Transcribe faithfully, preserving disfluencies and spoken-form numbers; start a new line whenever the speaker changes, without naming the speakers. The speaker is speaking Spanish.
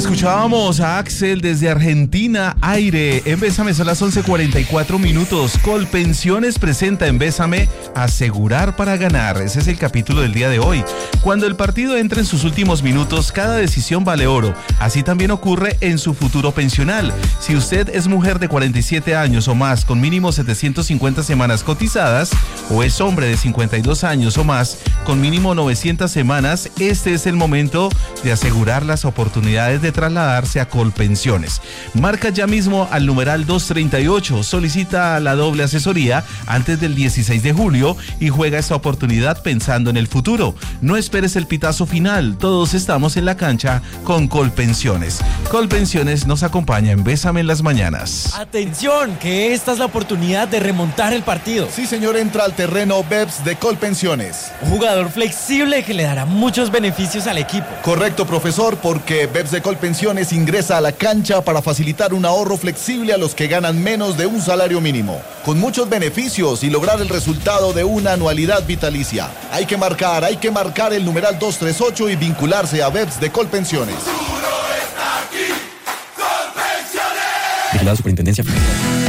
Escuchábamos a Axel desde Argentina, Aire. En Bésame son las once cuarenta y cuatro minutos. Colpensiones presenta en Bésame Asegurar para Ganar. Ese es el capítulo del día de hoy. Cuando el partido entra en sus últimos minutos, cada decisión vale oro. Así también ocurre en su futuro pensional. Si usted es mujer de cuarenta y siete años o más con mínimo setecientas cincuenta semanas cotizadas, o es hombre de cincuenta y dos años o más con mínimo novecientas semanas, este es el momento de asegurar las oportunidades de trasladarse a Colpensiones. Marca ya mismo al numeral doscientos treinta y ocho, solicita la doble asesoría antes del dieciséis de julio y juega esta oportunidad pensando en el futuro. No esperes el pitazo final, todos estamos en la cancha con Colpensiones. Colpensiones nos acompaña en Bésame en las mañanas.
Atención, que esta es la oportunidad de remontar el partido.
Sí, señor, entra al terreno B E P S de Colpensiones.
Un jugador flexible que le dará muchos beneficios al equipo.
Correcto, profesor, porque B E P S de Colpensiones ingresa a la cancha para facilitar un ahorro flexible a los que ganan menos de un salario mínimo, con muchos beneficios y lograr el resultado de una anualidad vitalicia. Hay que marcar, hay que marcar el numeral doscientos treinta y ocho y vincularse a B E P S de Colpensiones.
Vigilado Superintendencia Financiera.